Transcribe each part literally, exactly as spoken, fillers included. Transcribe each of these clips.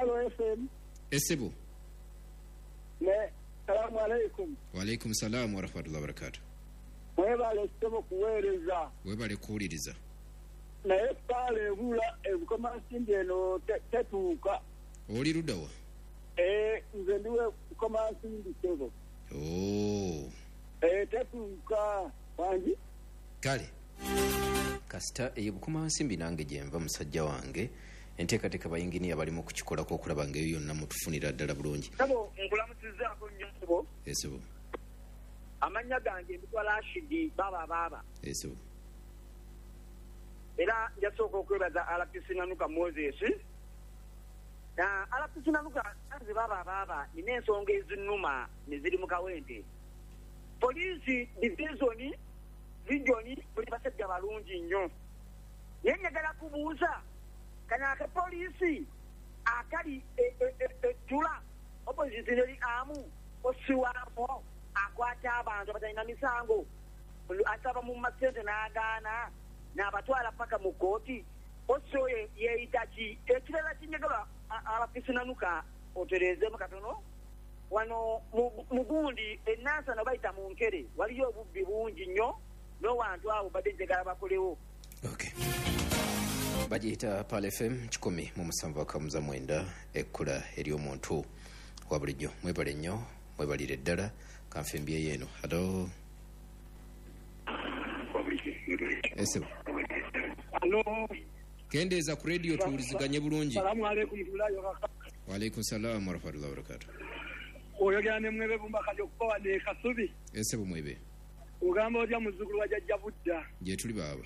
Halo F M. Esebo. Ne, salamu alaikum. Wa alaikum salam wa rahmatullahi wa barakatuh. Mwebale sebo kuwereza. Webale kuwuliriza. Naye pale ebula ebukoma nsindi eno tetuuka. Oli luddawa? Eh, nze ndiwe bukoma nsindi sebo. Oh. Eh, tetuuka. Wangi? Kale. Kasita ebukoma nsimbi nange gyenva musajja wange. Enteekateeka bayinginiya bali mu kukikolako okulaba nga eyo yonna mutufunira ddala bulungi. Sebo nkulamusizaako nnyo sebo. Esebo. Amanya gange nditwa Rashidi baba baba. Esebo. Era njasooka okwebaza R P C Nanuka Moses. Na R P C Nanuka anze baba baba nina ensonga ezinnuma ne ziri mu kawente. Poliisi divisioni regioni buli basajja balungi nnyo. Naye njagala kubuuza kanaake poliisi akali tula oppositioneri amu osiwamo akwata abantu abatalina misango asaba mu masente n'agaana n'abatwala paka mu kooti osioyo yeeyita ki ekirala kinyagala abapisi Nanuka otereezemu katono wano mu gundi ennansana bayita mu nkere waliyo obubbi bungi nnyo n'owantu abo badde njagala bakolewo. Okay. Bajita Pal F M kikumi mu musanvu akamuza mwenda ekkula eri omuntu wa bulijjo. Mwebale nnyo, mwebalire ddala kanfe mbye yeno. Hello. Esebo. Hello. Kendeeza ku radio tuwuliziganye bulungi. Salamu alaikum tulayo kaka. Wa alaikum salam wa rahmatullahi wa barakatuh. Oyogera ne mwebe bumba kajo kuba ne Kasubi. Esebo mwebe. Ugamba ojja muzzukulu wa jjajja Budda. Je tuli baba.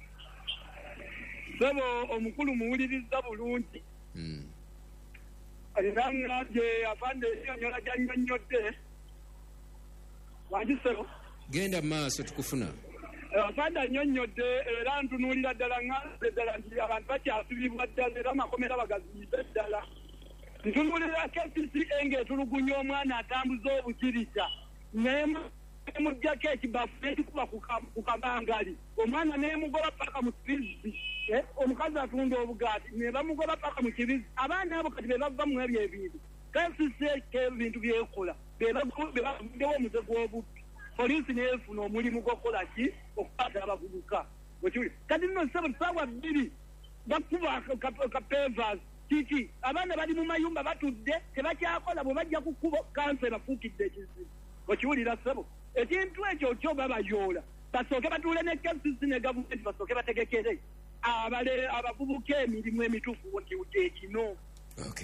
Sebo omukulu muwuliriza bulungi. Mm. Era ng'aje afande yonyola janyonyodde. Wanjisebo. Genda maaso tukufuna. Afande anyonyodde era ntunuulira ddala nga ddala nti abantu bakyasibibwa ddala era amakomera bagaziyiza ddala. Ntunuulira K C C enge etulugunya omwana atambuza obukiriza. Nemujjako ekibafu n'ekikuba ku kabangali. Omwana neemugoba paka mu kibizi. Omukazi atunda obugaati ne bamugoba paka mu kibizi. Abaana abo kati be bava mu ebyo ebintu. K C C ebintu byekola. Be bavuddewo omuze gw'obubbi. Poliisi neefuna omulimu gw'okukola ki okukwata abavubuka. Kati nno ssebo ssaawa bbiri bakuba kapevas kiki abaana bali mu mayumba batudde tebakyakola bwe bajja ku kkubo kansa ebafuukidde ekizibu. Okiwulira ssebo ekintu ekyo kyo babayoola basooke batuule ne K C C ne gavumenti basooke bategekere abale abavubuka emirimu emituufu ekino. Okay.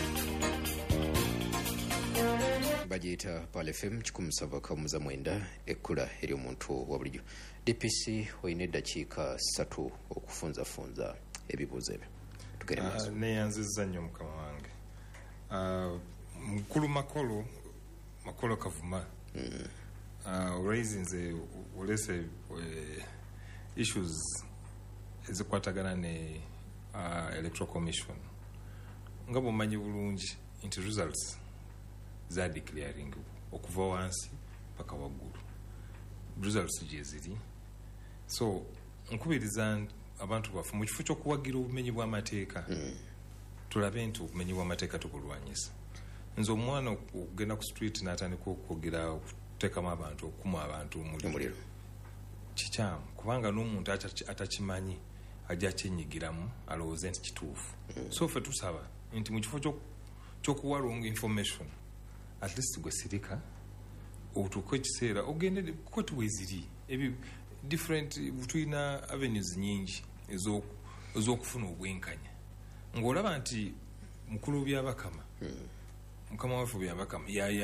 Bajita Pal F M kikumi sava kamuza mwenda ekkula eri omuntu wa bulijjo. D P C oyina eddakiika ssatu okufunza funza ebibuuzo ebyo. Tugere maaso. Uh, neyanzizza nnyo mukama wange. Uh, mukulu makolo makolo kavuma. Mm. Uh, olwaizinze olese uh, issues ezikwatagana ne uh, electoral commission nga bwomanyi bulungi nti results za declaring okuva wansi paka waggulu results gye ziri. So nkubiriza abantu bafu mu kifo ky'okuwagira obumenyi bw'amateeka mm. tulabe nti obumenyi bw'amateeka tubulwanyisa. Nze omwana okugenda ku street n'atandika okwogera okuteekamu abantu okuma abantu omuliro kikyamu kubanga n'omuntu atakimanyi ajja kyenyigiramu alowooze nti kituufu. Mm. So ffe tusaba nti mu kifo ky'okuwalonga information at least gwe sirika otuuka ekiseera ogende koti weziri ebyo different tulina avenues nyingi ez'okufuna obwenkanya ng'olaba nti mukulu byabakama hmm. mukama waffe byabakama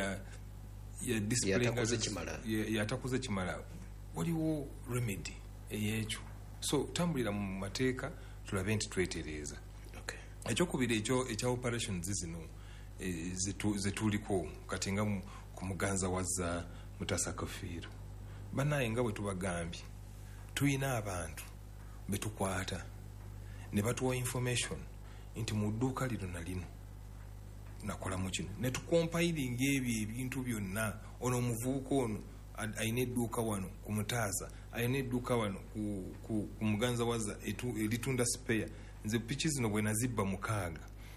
yatakoze kimala waliwo remedy eyekyo. So tambulira mu mateeka tulabe nti twetereeza. Okay. Ekyokubiri ekyo ekya operations zino E, zetu, zetuliko kati nga ku muganza wazza Mutasa Kafiru banaye nga bwe tubagambye tuyina abantu betukwata ne batuwa information nti mu dduuka lino na lino nakola mu kino ne tukompiling ebyo ebintu byonna ono omuvubuka ono ayina edduuka wano ku Mutaasa ayina edduuka wano ku, ku, ku muganza wazza eritunda spare nze pichi zino bwe nazibba mukaaga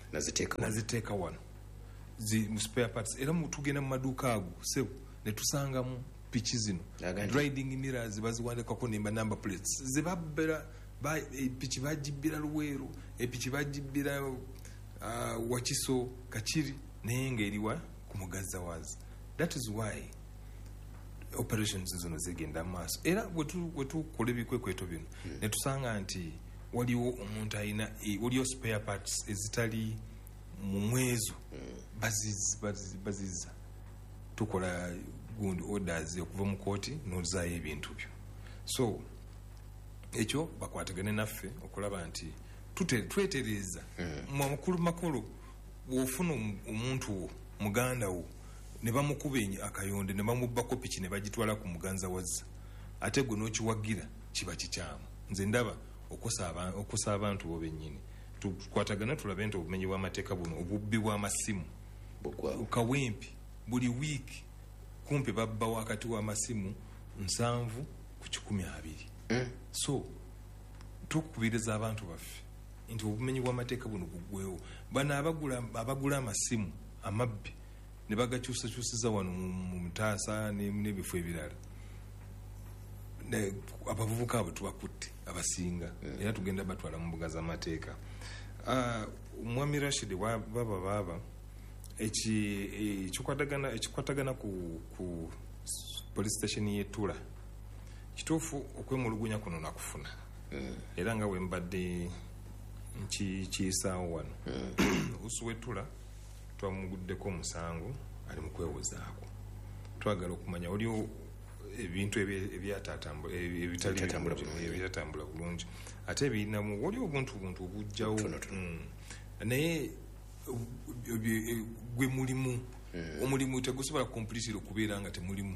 naziteeka naziteeka wano zi mu spare parts era mu tugenda mu maduuka ago sebo ne tusangamu piki zino riding mirrors baziwandikako nemba number plates ze babbera epiki bagibbira Luweero epiki bagibbira uh, Wakiso Kakiri naye ng'eriwa ku Mugazzawazi. That is why operations zino zigenda maaso era bwetukola ebikwekweto bino hmm. ne tusanga nti waliwo omuntu alina waliwo spare parts ezitali mu mwezo hmm. baziza baziz, tukola good orders okuva mu kooti n'ozaayo ebintu byo so ekyo bakwatagane naffe okulaba nti twetereza mu makulu makulu bw'ofuna omuntu wo muganda wo ne bamukuba akayonde ne bamubbako piki ne bagitwala ku Muganzawazi ate gwe n'okiwagira kiba kikyamu. Nze ndaba okusa abantu bo bennyini tukwatagana tulabe nti obumenyi bw'amateeka buno obubbi bw'amasimu kawempi buli wiiki kumpi babba wakati w'amasimu nsanvu ku kikumi abiri mm. so tukubiriza abantu baffe nti obumenyi bw'amateeka buno bugwewo bano abagula abagula amasimu amabbi ne bagakyusakyusiza wano mu mutaasa n'ebifo ebirala abavubuka abo tubakutte abasinga mm. era tugenda batwala mu mbuga z'amateeka. Omwami uh, Rashid baba baba ekikwatagana ekikwatagana ku, ku police station y'Ettula kituufu okwemulugunya kuno nakufuna mm. era nga bwe mbadde nkiyisaawo wano mm. usu w'Ettula twamuguddeko omusango ali mu kwewozaako twagala okumanya waliwo ebintu ebyatambula bulungi ate ebirinamu waliwo obuntu buntu obujjawo naye gwe mulimu omulimu tegusobola kukompulitira okubeera nga temulimu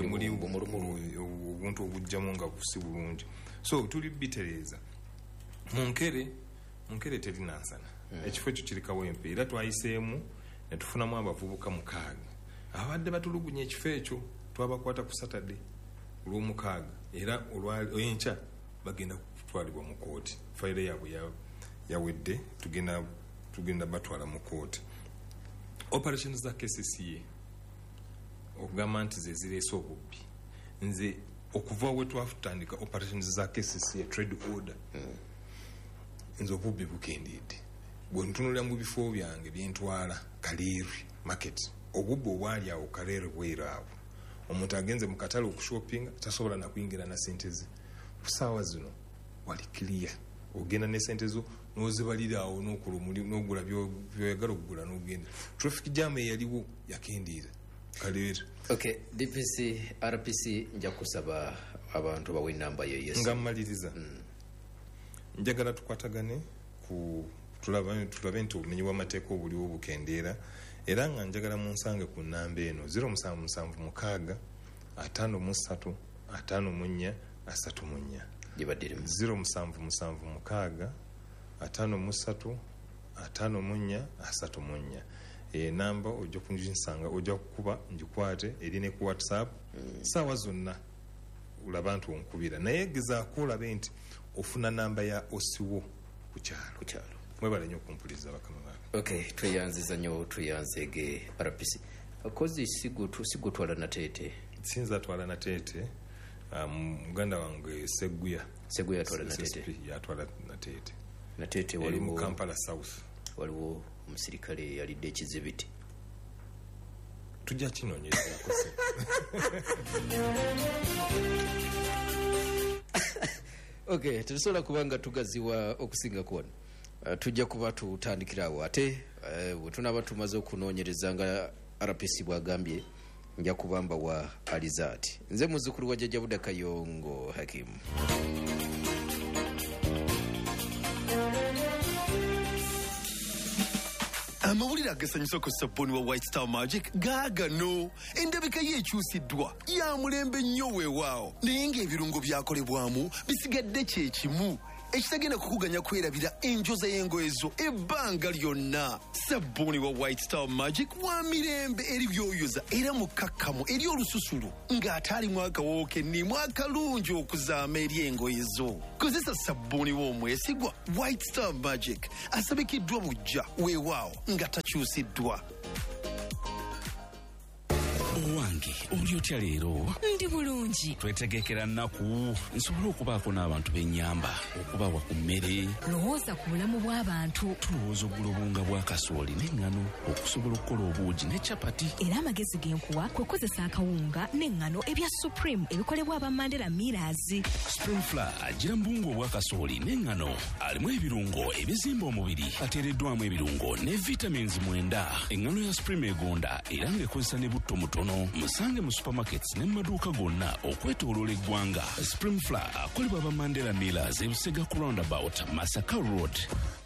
obuntu obujjamu nga busi bulungi so tuli bitereeza munkere munkere terinansana ekifo ekyo kiri Kawempe era twayiseemu ne tufunamu abavubuka mukaaga abadde batulugunya ekifo ekyo twabakwata ku Saturday olw'omukaaga era olwenkya bagenda kutwalibwa mu kooti fayiro yaabwe yawedde tugenda tugenda batwala mu kooti. Operations za K C C A okugamba nti ze zireese obubbi nze okuva we twatandika operations za K C C A trade order mm. nze obubbi bukendeedde bwe ntunulira mu bifo byange byentwala Kaleerwe market obubbi obwali awo Kaleerwe bwera awo omuntu agenze mu katale okushoppinga tasobola na kuyingira na sente ze kusaawa zino wali clear ogenda ne sente zo nozibalira awo n'okola omulimu n'ogula byoyagala okugula n'ogenda traffic jam eyaliwo yakendeera Kaleerwe. Okay, D P C R P C nja kusaba abantu bawe namba yo yes nga mmaliriza mm. njagala tukwatagane ku tulabe tulabe nti obumenyi bw'amateeka obuliwo bukendeera era nga njagala munsange ku namba eno zero musanvu musanvu mukaaga ataano mu ssatu ataano mu nnya asatu mu nnya zero musanvu musanvu mukaaga ataano mu ssatu ataano mu nnya asatu mu nnya e namba ojja kunjinsanga ojja kukuba njikwate eri ne ku WhatsApp mm. saawa zonna olaba nti onkubira naye gezaako olabe nti ofuna namba ya osiwo ku kyalo ku kyalo mwebale nnyo okumpuliza bakama baabwe. Okay, tweyanziza nnyo tweyanzege R P C kozi sigutu sigutwala na tete sinza twala na tete muganda um, wange Seguya Seguya atwala na tete yatwala na tete na tete wali mu Kampala South waliwo omusirikale yalidde ekizibiti tujja kinoonyeza yakose Okay, tusobola kubanga tugaziwa okusinga kuwona uh, tujja kuba tutandikirawo ate uh, bwe tunaba tumaze okunoonyereza nga R P C bwagambye nja kubamba wa Alizati nze muzzukulu wa Jjajja Budda Kayongo Hakim. Amawulire agasanyusa ku saponi wa White Star Magic gaagano endabika ye ekyusiddwa ya mulembe nnyo weewaawo naye ng'ebirungo byakolebwamu bisigadde kye kimu ekitagenda kukuganya kwerabira enjoza y'engoye zo ebbanga lyonna. Sabbuuni wa White Star Magic wa mirembe eri byoyoza era mukakkamu eri olususulu ng'ate alimu akawoowo kennimu akalungi okuzaama eri engoye zo. Kozesa sabbuuni w'omwesigwa White Star Magic asabikiddwa bujja weewaawo nga takyusiddwa. Owange oli otya leero? Ndi bulungi. Twetegekera nnaku nsobola okubaako n'abantu b'ennyamba okubawa ku mmere. Lowooza ku bulamu bw'abantu. Tulowooza oggula obunga bwa kasooli n'eŋŋano okusobola okukola obuugi ne capati. Era amagezi genkuwa kwe kukozesa akawunga n'eŋŋano ebya Supreme ebikolebwa aba Mandela Millers. Spring Flour gira mu buwunga obwa kasooli n'eŋŋano alimu ebirungo ebizimba omubiri ateereddwamu ebirungo ne vitamins mwenda. Eŋŋano ya Supreme egonda era ng'ekozesa ne butto mutono. Musange mu supermarkets ne mu maduuka gonna okwetooloola eggwanga. Spring Flour akolebwa aba Mandela Millers ebusega ku roundabout Masaka Road.